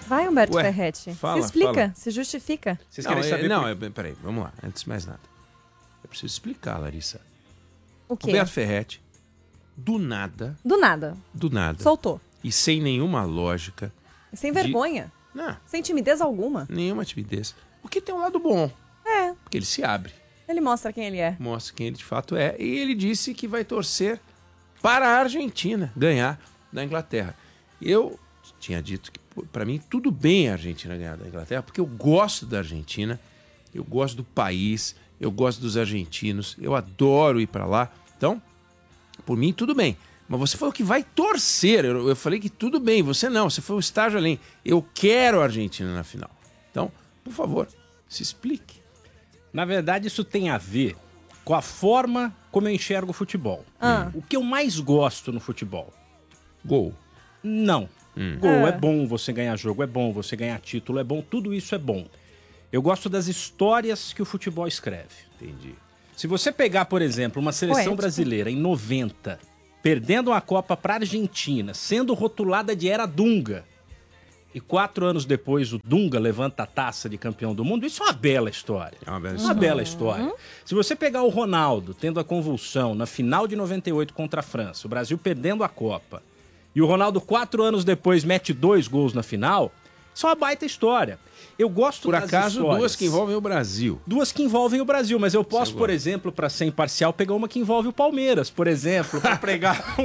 Vai, Humberto Ué, Ferretti. fala, se explica, fala. se justifica. Vocês querem saber Peraí, vamos lá. Antes de mais nada. Eu preciso explicar, Larissa. O quê? Humberto Ferretti, do nada, Do nada. Soltou. e sem nenhuma lógica, Sem vergonha. não, Sem timidez alguma. nenhuma timidez. Porque tem um lado bom, É. porque ele se abre, Ele mostra quem ele é. mostra quem ele de fato é, e ele disse que vai torcer para a Argentina ganhar da Inglaterra. Eu tinha dito que, para mim, tudo bem a Argentina ganhar da Inglaterra, porque eu gosto da Argentina, eu gosto do país, eu gosto dos argentinos, eu adoro ir para lá. Então, por mim, tudo bem. Mas você falou que vai torcer. Eu falei que tudo bem. Você não, você foi um estágio além. Eu quero a Argentina na final. Então, por favor, se explique. Na verdade, isso tem a ver com a forma como eu enxergo o futebol. O que eu mais gosto no futebol? Gol. Não. Gol é bom, você ganhar jogo é bom, você ganhar título é bom, tudo isso é bom. Eu gosto das histórias que o futebol escreve. Entendi. Se você pegar, por exemplo, uma seleção Poético. brasileira em 90, perdendo uma Copa para a Argentina, sendo rotulada de era Dunga, e 4 anos depois o Dunga levanta a taça de campeão do mundo, isso é uma bela história. É uma bela Uma história. bela história. Se você pegar o Ronaldo tendo a convulsão na final de 98 contra a França, o Brasil perdendo a Copa, e o Ronaldo 4 anos depois mete 2 gols na final, isso é uma baita história. Eu gosto Por das acaso, histórias. duas que envolvem o Brasil. Duas que envolvem o Brasil, mas eu posso, Você por exemplo, para ser imparcial, pegar uma que envolve o Palmeiras, por exemplo, para pregar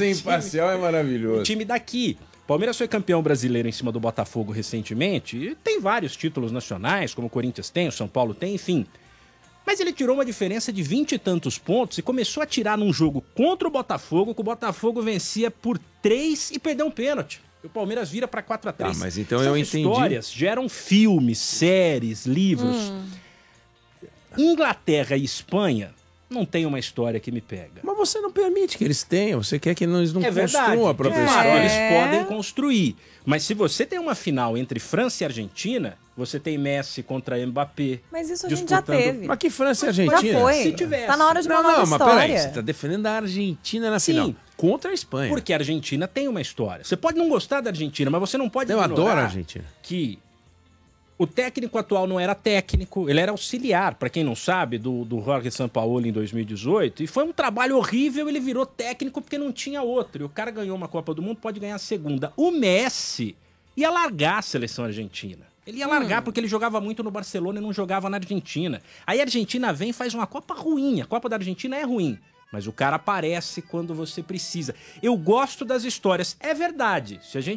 é maravilhoso. o time daqui. Palmeiras foi campeão brasileiro em cima do Botafogo recentemente e tem vários títulos nacionais, como o Corinthians tem, o São Paulo tem, enfim. Mas ele tirou uma diferença de 20 e tantos pontos e começou a tirar num jogo contra o Botafogo, que o Botafogo vencia por 3 e perdeu um pênalti. E o Palmeiras vira para 4-3. Tá, mas então Essas eu entendi. histórias geram filmes, séries, livros. Inglaterra e Espanha não tem uma história que me pega. Mas você não permite que eles tenham. Você quer que eles não É verdade. construam a De própria fato, história. eles podem construir. Mas se você tem uma final entre França e Argentina, você tem Messi contra Mbappé. Mas isso a gente já disputando- teve. Mas que França e Já Argentina? foi. Se tivesse. Tá na hora de uma Não, nova não, mas história. peraí. Você tá defendendo a Argentina na Sim. final. Contra a Espanha. Porque a Argentina tem uma história. Você pode não gostar da Argentina, mas você não pode Eu ignorar adoro a Argentina. que o técnico atual não era técnico, ele era auxiliar, pra quem não sabe, do Jorge Sampaoli em 2018. E foi um trabalho horrível, ele virou técnico porque não tinha outro. E o cara ganhou uma Copa do Mundo, pode ganhar a segunda. O Messi ia largar a seleção argentina. Ele ia largar porque ele jogava muito no Barcelona e não jogava na Argentina. Aí a Argentina vem e faz uma Copa ruim. A Copa da Argentina é ruim. Mas o cara aparece quando você precisa. Eu gosto das histórias. É verdade. Se a gente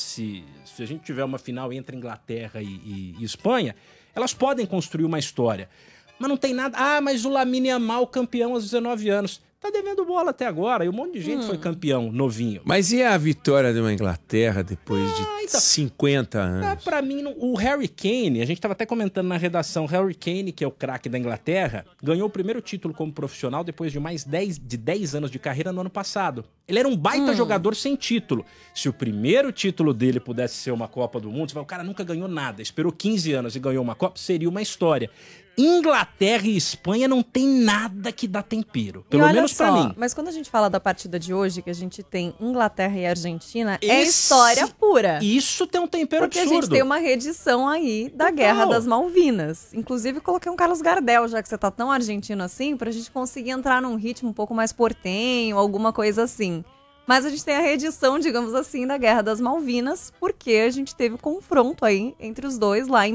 tiver uma final entre Inglaterra e Espanha, elas podem construir uma história. Mas não tem nada. Ah, mas o Lamine Yamal campeão aos 19 anos. Tá devendo bola até agora. E um monte de gente foi campeão novinho. Mas e a vitória de uma Inglaterra depois de então, 50 anos? Pra mim, o Harry Kane, a gente tava até comentando na redação, Harry Kane, que é o craque da Inglaterra, ganhou o primeiro título como profissional depois de mais 10 anos de carreira no ano passado. Ele era um baita jogador sem título. Se o primeiro título dele pudesse ser uma Copa do Mundo, você fala, o cara nunca ganhou nada, esperou 15 anos e ganhou uma Copa, seria uma história. Inglaterra e Espanha não tem nada que dá tempero. E Pelo olha menos pra só, mim. Mas quando a gente fala da partida de hoje, que a gente tem Inglaterra e Argentina, é Esse- história pura. Isso tem um tempero Porque absurdo. a gente tem uma reedição aí da Guerra das Malvinas. Inclusive, coloquei um Carlos Gardel, já que você tá tão argentino assim, pra gente conseguir entrar num ritmo um pouco mais portenho, alguma coisa assim. Mas a gente tem a reedição, digamos assim, da Guerra das Malvinas, porque a gente teve um confronto aí entre os dois lá em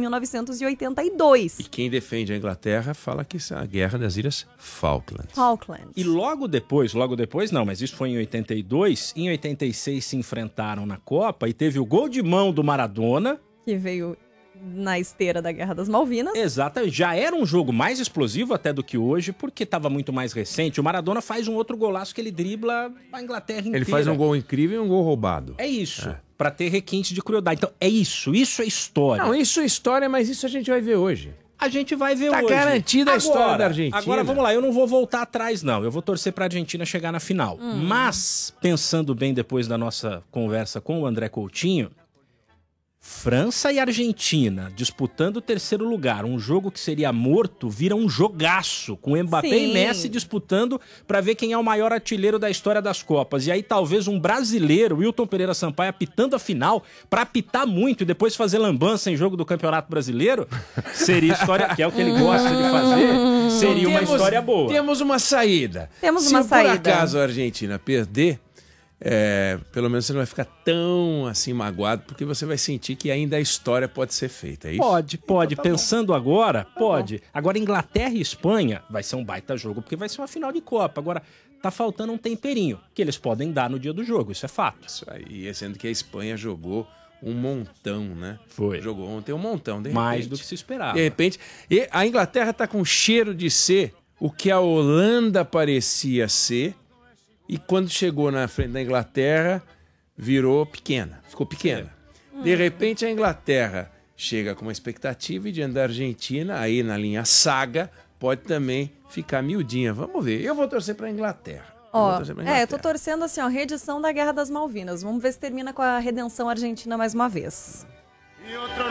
1982. E quem defende a Inglaterra fala que isso é a guerra das Ilhas Falklands. Falkland. E logo depois não, mas isso foi em 82, em 86 se enfrentaram na Copa e teve o gol de mão do Maradona. Que veio na esteira da Guerra das Malvinas. Exato, já era um jogo mais explosivo até do que hoje, porque estava muito mais recente. O Maradona faz um outro golaço que ele dribla a Inglaterra inteira. Ele faz um gol incrível e um gol roubado. É isso, pra ter requinte de crueldade. Então, é isso é história. Não, isso é história, mas isso a gente vai ver hoje. A gente vai ver Tá hoje. garantida a história da Argentina. Agora, vamos lá, eu não vou voltar atrás, não. Eu vou torcer pra Argentina chegar na final. Mas, pensando bem depois da nossa conversa com o André Coutinho, França e Argentina disputando o terceiro lugar, um jogo que seria morto, vira um jogaço, com Mbappé Sim. e Messi disputando para ver quem é o maior artilheiro da história das Copas. E aí talvez um brasileiro, Wilton Pereira Sampaio, apitando a final, para apitar muito e depois fazer lambança em jogo do Campeonato Brasileiro, seria história, que é o que ele gosta de fazer, seria uma história boa. Temos uma saída. Temos Se uma saída. por acaso a Argentina perder, pelo menos você não vai ficar tão assim magoado, porque você vai sentir que ainda a história pode ser feita, é isso? Pode. Então, tá Pensando agora, pode. Agora, Inglaterra e Espanha vai ser um baita jogo, porque vai ser uma final de Copa. Agora, tá faltando um temperinho, que eles podem dar no dia do jogo, isso é fato. Isso aí, sendo que a Espanha jogou um montão, né? Foi. Jogou ontem um montão, de Mais repente. do que se esperava. De repente. E a Inglaterra tá com cheiro de ser o que a Holanda parecia ser, e quando chegou na frente da Inglaterra, ficou pequena. De repente a Inglaterra chega com uma expectativa e diante da Argentina, aí na linha saga, pode também ficar miudinha. Vamos ver. Eu vou torcer para a Inglaterra. Eu tô torcendo assim, ó, reedição da Guerra das Malvinas. Vamos ver se termina com a redenção argentina mais uma vez. Y otro